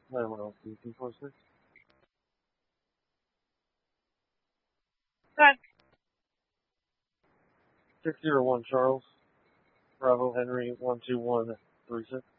Anyone else? DC46? 601 Charles. Bravo Henry 12136.